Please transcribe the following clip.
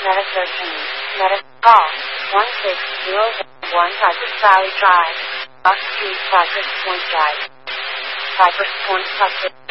Meta 13. Meta call 1601 Cypress Valley Drive, Rock Street, Cypress Point Drive. Cypress Point, Texas.